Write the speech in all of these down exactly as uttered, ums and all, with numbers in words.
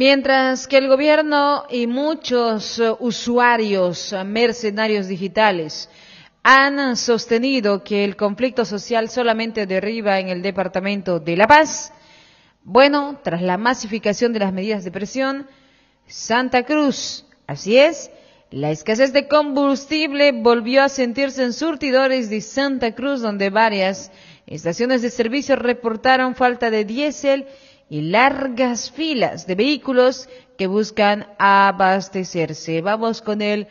Mientras que el gobierno y muchos uh, usuarios uh, mercenarios digitales han sostenido que el conflicto social solamente derriba en el departamento de La Paz, bueno, tras la masificación de las medidas de presión, Santa Cruz, así es, la escasez de combustible volvió a sentirse en surtidores de Santa Cruz, donde varias estaciones de servicio reportaron falta de diésel y largas filas de vehículos que buscan abastecerse. Vamos con el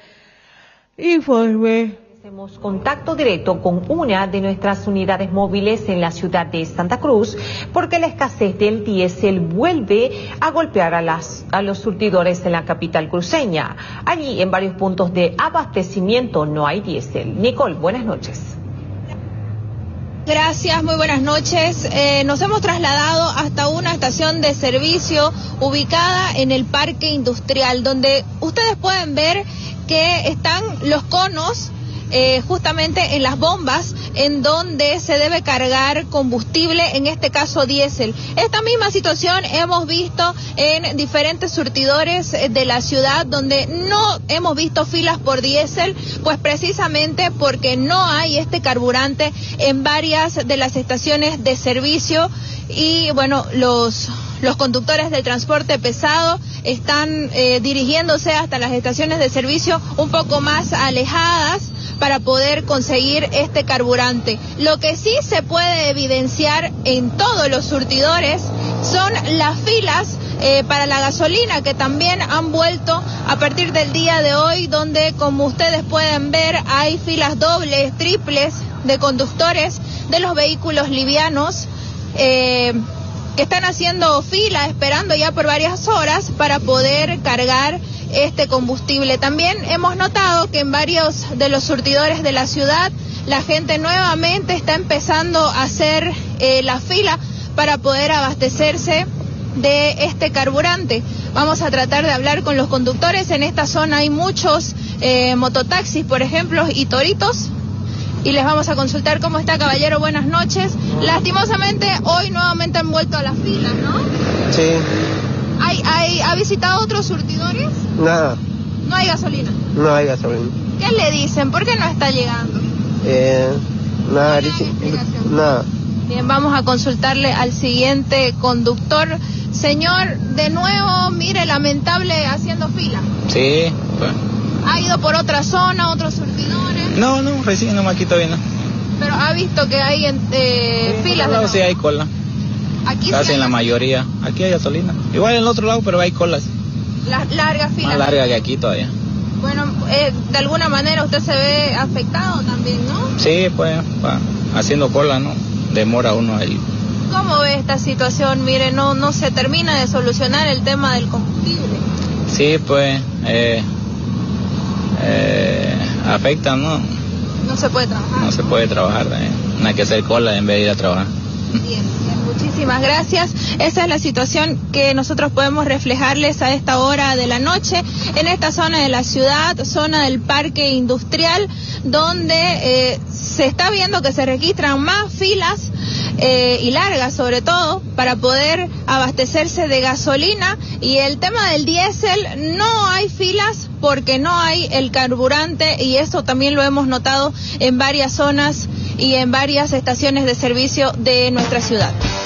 informe. Hacemos contacto directo con una de nuestras unidades móviles en la ciudad de Santa Cruz, porque la escasez del diésel vuelve a golpear a, las, a los surtidores de la capital cruceña. Allí, en varios puntos de abastecimiento, no hay diésel. Nicole, buenas noches. Gracias, muy buenas noches. Eh, nos hemos trasladado hasta una estación de servicio ubicada en el Parque Industrial, donde ustedes pueden ver que están los conos Eh, justamente en las bombas en donde se debe cargar combustible, en este caso diésel. Esta misma situación hemos visto en diferentes surtidores de la ciudad, donde no hemos visto filas por diésel, pues precisamente porque no hay este carburante en varias de las estaciones de servicio. Y bueno, los los conductores del transporte pesado están eh, dirigiéndose hasta las estaciones de servicio un poco más alejadas para poder conseguir este carburante. Lo que sí se puede evidenciar en todos los surtidores son las filas eh, para la gasolina, que también han vuelto a partir del día de hoy, donde, como ustedes pueden ver, hay filas dobles, triples de conductores de los vehículos livianos eh, que están haciendo fila, esperando ya por varias horas para poder cargar este combustible. También hemos notado que en varios de los surtidores de la ciudad la gente nuevamente está empezando a hacer eh, la fila para poder abastecerse de este carburante. Vamos a tratar de hablar con los conductores. En esta zona hay muchos eh, mototaxis, por ejemplo, y toritos, y les vamos a consultar cómo está, caballero. Buenas noches. Lastimosamente hoy nuevamente han vuelto a las filas, ¿no? Sí. ¿Hay, hay, ¿Ha visitado otros surtidores? Nada. ¿No hay gasolina? No hay gasolina. ¿Qué le dicen? ¿Por qué no está llegando? Eh, nada, ¿No hay explicación? Nada. Bien, vamos a consultarle al siguiente conductor. Señor, de nuevo, mire, lamentable haciendo fila. Sí, pues. ¿Ha ido por otra zona, otros surtidores? No, no, recién nomás aquí todavía no. Pero ha visto que hay eh, sí, filas. No, de sí hay cola. Aquí casi sí en la hay... mayoría. Aquí hay gasolina. Igual en el otro lado, pero hay colas. Las largas filas. Más larga que aquí todavía. Bueno, eh, de alguna manera usted se ve afectado también, ¿no? Sí, pues, pa, haciendo cola, ¿no? Demora uno ahí. ¿Cómo ve esta situación? Mire, no no se termina de solucionar el tema del combustible. Sí, pues, eh, eh, afecta, ¿no? No se puede trabajar. No se puede trabajar, eh. No hay que hacer cola en vez de ir a trabajar. Bien, bien, muchísimas gracias. Esa es la situación que nosotros podemos reflejarles a esta hora de la noche en esta zona de la ciudad, zona del Parque Industrial, donde eh, se está viendo que se registran más filas eh, y largas, sobre todo, para poder abastecerse de gasolina. Y el tema del diésel, no hay filas porque no hay el carburante, y eso también lo hemos notado en varias zonas y en varias estaciones de servicio de nuestra ciudad.